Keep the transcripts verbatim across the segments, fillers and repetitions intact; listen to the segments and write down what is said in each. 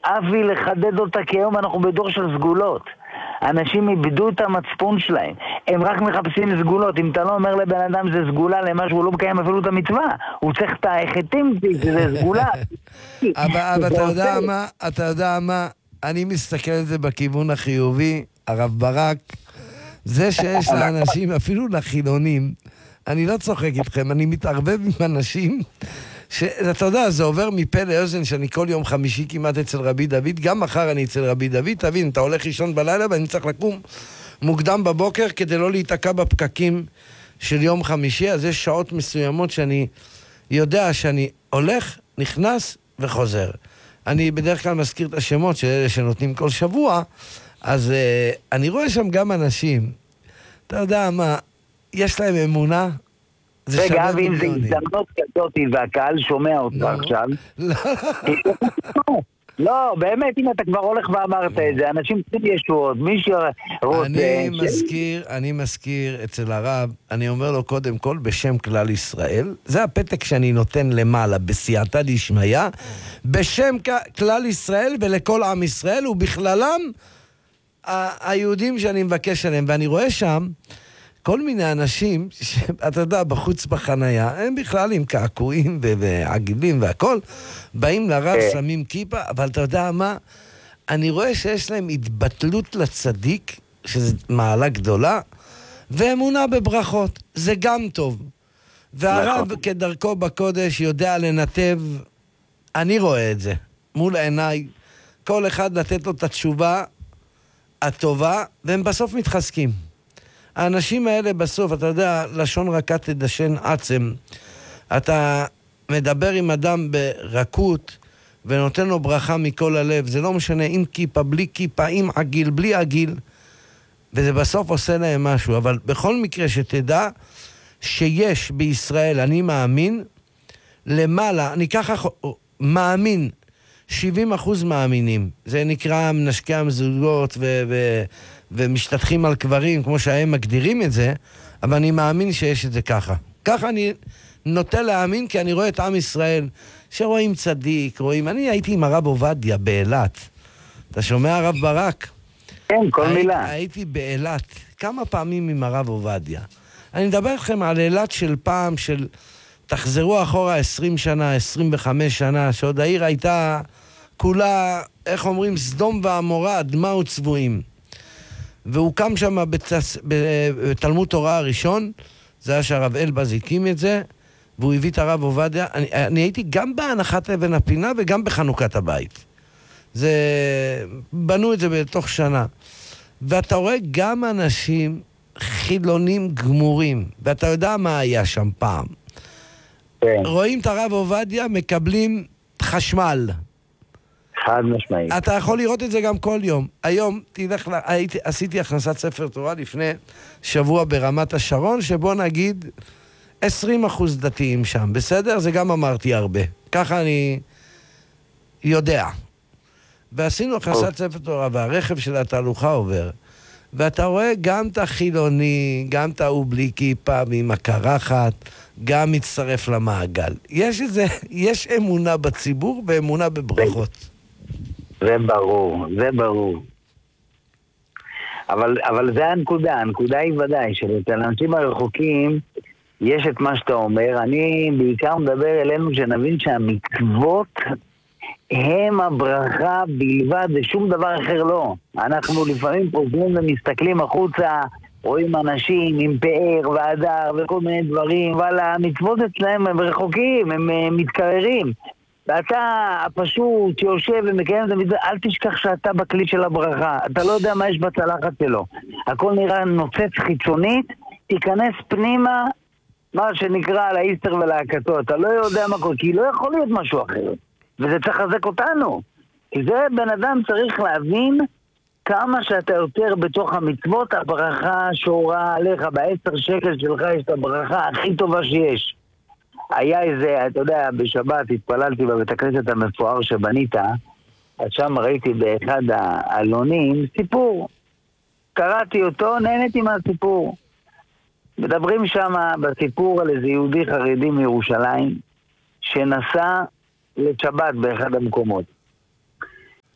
אבי לחדד אותה, כי היום אנחנו בדור של סגולות. אנשים איבדו את המצפון שלהם, הם רק מחפשים סגולות. אם אתה לא אומר לבן אדם זה סגולה למה שהוא לא מקיים אפילו את המצווה, הוא צריך את ההחטים, זה סגולה. אבל אתה יודע מה, אתה יודע מה, אני מסתכל על זה בכיוון החיובי, הרב ברק, זה שיש לאנשים, אפילו לחילונים, אני לא צוחק איתכם, אני מתערבב עם אנשים, שאתה יודע, זה עובר מפה לאוזן, שאני כל יום חמישי כמעט אצל רבי דוד, גם מחר אני אצל רבי דוד, תבין, אתה הולך לישון בלילה ואני צריך לקום מוקדם בבוקר כדי לא להיתקע בפקקים של יום חמישי, אז יש שעות מסוימות שאני יודע שאני הולך, נכנס וחוזר. אני בדרך כלל מזכיר את השמות של אלה שנותנים כל שבוע, אז uh, אני רואה שם גם אנשים, אתה יודע מה, יש להם אמונה, זה רגע, שווה ואם זה מיליונים. הזדמנות כזאת והקהל שומע אותך לא. עכשיו, לא, לא, באמת, אם אתה כבר הולך ואמרת את זה, אנשים צריכים ישועות, מישהו רוצה... אני ש- מזכיר, אני מזכיר אצל הרב, אני אומר לו קודם כל בשם כלל ישראל, זה הפתק שאני נותן למעלה, בסייעתא דשמיא, בשם כ- כלל ישראל ולכל עם ישראל, ובכללם ה- היהודים שאני מבקש עליהם, ואני רואה שם כל מיני אנשים, שאתה יודע, בחוץ בחנייה, הם בכלל עם קעקועים ו- ועגילים והכל, באים לרב, שמים כיפה, אבל אתה יודע מה? אני רואה שיש להם התבטלות לצדיק, שזו מעלה גדולה, ואמונה בברכות, זה גם טוב. והרב כדרכו בקודש יודע לנתב, אני רואה את זה, מול עיניי, כל אחד לתת לו את התשובה הטובה, והם בסוף מתחזקים. האנשים האלה בסוף, אתה יודע, לשון רכה תדשן עצם. אתה מדבר עם אדם ברכות, ונותן לו ברכה מכל הלב. זה לא משנה אם כיפה, בלי כיפה, עם עגיל, בלי עגיל. וזה בסוף עושה להם משהו. אבל בכל מקרה שתדע שיש בישראל, אני מאמין, למעלה, אני ככה מאמין, שבעים אחוז מאמינים. זה נקרא מנשקי המזוגות ו... ו ומשתתחים על קברים, כמו שהם מגדירים את זה, אבל אני מאמין שיש את זה ככה. ככה אני נוטה להאמין, כי אני רואה את עם ישראל, שרואים צדיק, רואים... אני הייתי עם הרב עובדיה באילת. אתה שומע הרב ברק? כן, כל הי... מילה. הייתי באילת כמה פעמים עם הרב עובדיה. אני מדבר איתכם על אילת של פעם, של... תחזרו אחורה עשרים שנה, עשרים וחמש שנה, שעוד העיר הייתה כולה, איך אומרים, סדום ועמורה, אדמה וצבועים. והוא קם שם בתס... בתלמוד תורה הראשון, זה היה שהרב אלבז הקים את זה, והוא הביא את הרב עובדיה. אני, אני הייתי גם בהנחת אבן הפינה וגם בחנוכת הבית. זה... בנו את זה בתוך שנה. ואתה רואה גם אנשים חילונים גמורים, ואתה יודע מה היה שם פעם. כן. רואים את הרב עובדיה, מקבלים חשמל. חד משמעית. אתה יכול לראות את זה גם כל יום. היום, תלך, הייתי, עשיתי הכנסת ספר תורה לפני שבוע ברמת השרון, שבו נגיד עשרים אחוז דתיים שם, בסדר? זה גם אמרתי הרבה. ככה אני יודע. ועשינו הכנסת ספר תורה, והרכב של התהלוכה עובר, ואתה רואה גם את החילוני, גם את ההוא בלי כיפה ועם הקרחת, גם מצטרף למעגל. יש איזה, יש אמונה בציבור ואמונה בברכות. זה ברור, זה ברור. אבל, אבל זה הנקודה, הנקודה היא ודאי, שאצל האנשים הרחוקים יש את מה שאתה אומר. אני בעיקר מדבר אלינו שנבין שהמצוות הם הברכה בלבד, ושום דבר אחר לא. אנחנו לפעמים פוזרים ומסתכלים החוצה, רואים אנשים עם פאר והדר וכל מיני דברים, אבל המצוות אצלהם הם רחוקים, הם, הם מתקררים. ואתה הפשוט שיושב ומקיים את המצוות, אל תשכח שאתה בכלי של הברכה. אתה לא יודע מה יש בצלחת שלו. הכל נראה נוצץ חיצונית, תיכנס פנימה, מה שנקרא על האיסטר ולהקתו. אתה לא יודע מה קורה, כי לא יכול להיות משהו אחר. וזה צריך לחזק אותנו. כי זה בן אדם צריך להבין כמה שאתה יותר בתוך המצוות, הברכה שורה עליך, בעשר שקל שלך יש את הברכה הכי טובה שיש. היה איזה, אתה יודע, בשבת התפללתי בבית הכנסת המפואר שבנית, אז שם ראיתי באחד העלונים סיפור. קראתי אותו, נהניתי מהסיפור. מדברים שם בסיפור על איזה יהודי חרדי מירושלים, שנסע לשבת באחד המקומות.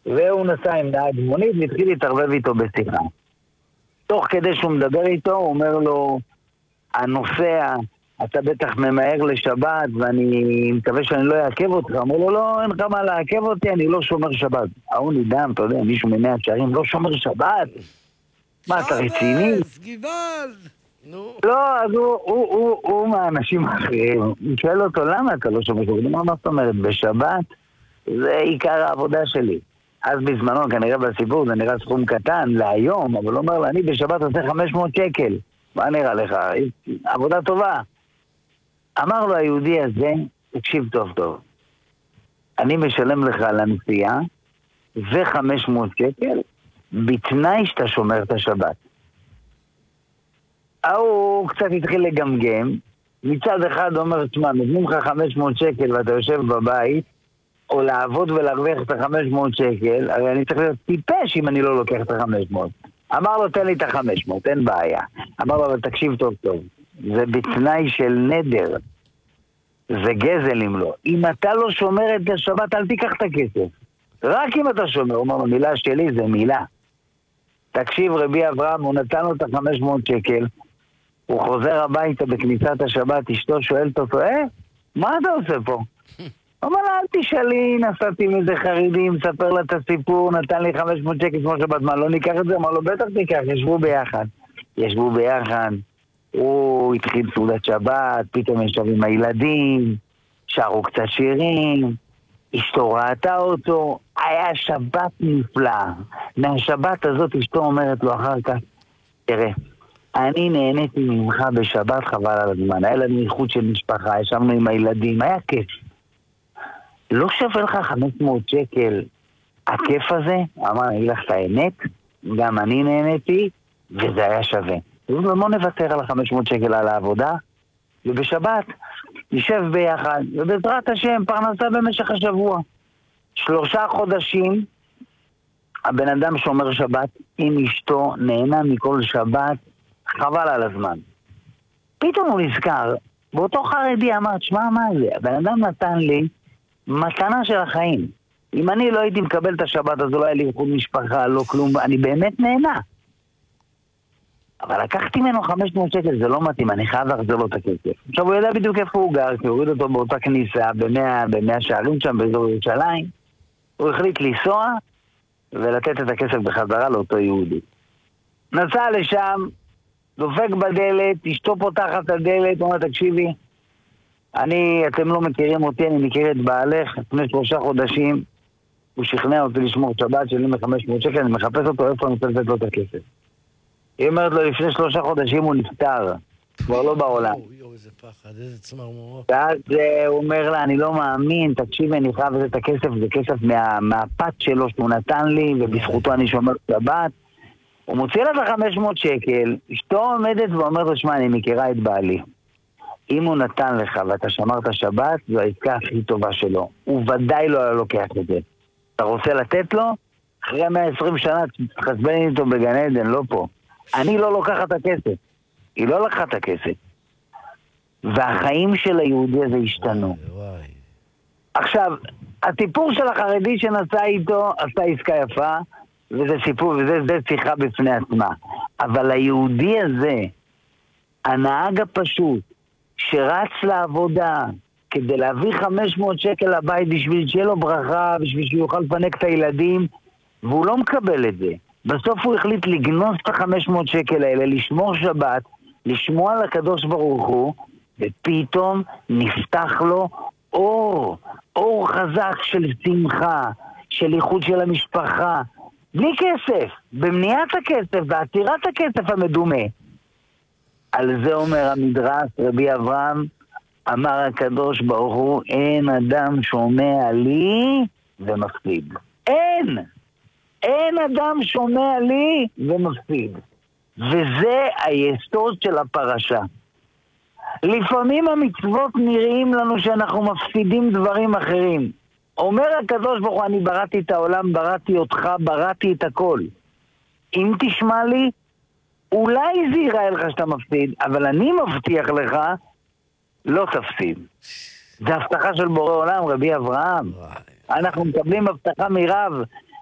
והוא נסע עם נהג מונית והתחיל להתערבב איתו בשיחה. תוך כדי שהוא מדבר איתו, הוא אומר לו, הנוסע, אתה בטח ממהר לשבת ואני מקווה שאני לא אעכב אותך. אמר לו, לא, אין לך מה לעכב אותי, אני לא שומר שבת. ההוא נדהם, אתה יודע, מישהו ממאה שערים לא שומר שבת? מה, אתה רציני? שבס, גבעל! נו. לא, אז הוא, הוא, הוא, הוא מהאנשים אחרים. הוא שואל אותו, למה אתה לא שומר שבת? מה זאת אומרת, בשבת זה עיקר העבודה שלי. אז בזמנו, כנראה בסיפור, זה נראה סכום קטן להיום, אבל הוא אומר לו, אני בשבת עושה חמש מאות שקל. מה נראה לך? עבודה טובה. אמר לו היהודי הזה, תקשיב טוב טוב, אני משלם לך על הנסיעה ו-חמש מאות שקל בתנאי שאתה שומר את השבת. הוא קצת התחיל לגמגם, מצד אחד אומר, תשמע, נותנים לך חמש מאות שקל ואתה יושב בבית, או לעבוד ולהרוויח את ה-חמש מאות שקל, הרי אני צריך להיות טיפש אם אני לא לוקח את ה-חמש מאות. אמר לו, תן לי את ה-חמש מאות, אין בעיה. אמר לו, אבל תקשיב טוב טוב, זה בתנאי של נדר. זה גזל אם לא. אם אתה לא שומר את השבת, אל תיקח את הכסף. רק אם אתה שומר, הוא אומר לו, מילה שלי זה מילה. תקשיב, רבי אברהם, הוא נתן לו את ה-חמש מאות שקל, הוא חוזר הביתה בכניסת השבת, אשתו שואלת אותו, אה, מה אתה עושה פה? הוא אומר לה, אל תשאלי, נסעתי עם איזה חרדי, מספר לה את הסיפור, נתן לי חמש מאות שקל כמו שבת, מה, לא ניקח את זה? אמר לו, בטח תיקח, ישבו ביחד. ישבו ביחד, הוא התחיל סעודת שבת, פתאום ישב עם הילדים, שרו קצת שירים, אשתו ראתה אותו, היה שבת נפלא. מהשבת הזאת אשתו אומרת לו אחר כך, תראה, אני נהניתי ממך בשבת חבל על הזמן, היה לנו איחוד של משפחה, ישבנו עם הילדים, היה כיף. לא שווה לך חמש מאות שקל הכיף הזה? אמר, אני לך את האמת, גם אני נהניתי, וזה היה שווה. ובוא נוותר על ה-חמש מאות שקל על העבודה, ובשבת נשב ביחד, ובעזרת השם פרנסה במשך השבוע. שלושה חודשים, הבן אדם שומר שבת עם אשתו, נהנה מכל שבת, חבל על הזמן. פתאום הוא נזכר, באותו חרדי אמר, שמה מה זה? הבן אדם נתן לי מתנה של החיים. אם אני לא הייתי מקבל את השבת, אז לא היה לי איחוד משפחה, לא כלום, אני באמת נהנה. אבל לקחתי ממנו חמש מאות שקל, זה לא מתאים, אני חייב להחזיר לו את הכסף. עכשיו הוא יודע בדיוק איפה הוא גר, כי הוא הוריד אותו באותה כניסה, במאה, במאה שערים שם, באזור ירושלים. הוא החליט לנסוע ולתת את הכסף בחזרה לאותו יהודי. נסע לשם, דופק בדלת, אשתו פותחת את הדלת, אומר, תקשיבי, אני, אתם לא מכירים אותי, אני מכיר את בעלך, לפני שלושה חודשים, הוא שכנע אותי לשמור שבת שלי מחמש מאות שקל, אני מחפש אותו, איפה אני רוצה לתת לו את הכסף. היא אומרת לו, לפני שלושה חודשים הוא נפטר, כבר לא בעולם. יואו, איזה פחד, איזה צמרמורות. ואז הוא אומר לה, אני לא מאמין, תקשיבי, אני חייב לתת את הכסף, זה כסף מהפת שלו שהוא נתן לי, ובזכותו אני שומר שבת. הוא מוציא לה את ה-חמש מאות שקל, אשתו עומדת ואומרת לו, שמע, אני מכירה את בעלי. אם הוא נתן לך ואתה שמרת שבת, זו העסקה הכי טובה שלו. הוא ודאי לא היה לוקח את זה. אתה רוצה לתת לו? אחרי מאה ועשרים שנה תחסבן איתו בגן עדן, לא פה. אני לא לוקחת את הכסף. היא לא לקחה את הכסף. והחיים של היהודי הזה השתנו. עכשיו, הסיפור של החרדי שנסע איתו עשתה עסקה יפה, וזה סיפור, וזה זה שיחה בפני עצמה. אבל היהודי הזה, הנהג הפשוט, שרץ לעבודה כדי להביא חמש מאות שקל לבית בשביל שיהיה לו ברכה, בשביל שהוא יוכל לפנק את הילדים, והוא לא מקבל את זה. בסוף הוא החליט לגנוז את ה-חמש מאות שקל האלה, לשמור שבת, לשמוע על הקדוש ברוך הוא, ופתאום נפתח לו אור, אור חזק של שמחה, של איחוד של המשפחה, בלי כסף, במניעת הכסף, בעצירת הכסף המדומה. על זה אומר המדרש, רבי אברהם, אמר הקדוש ברוך הוא, אין אדם שומע לי ומפסיד. אין! אין אדם שומע לי ומפסיד. וזה היסוד של הפרשה. לפעמים המצוות נראים לנו שאנחנו מפסידים דברים אחרים. אומר הקדוש ברוך הוא, אני בראתי את העולם, בראתי אותך, בראתי את הכל. אם תשמע לי, אולי זה ייראה לך שאתה מפסיד, אבל אני מבטיח לך, לא תפסיד. זה הבטחה של בורא עולם, רבי אברהם. אנחנו מקבלים הבטחה מרב,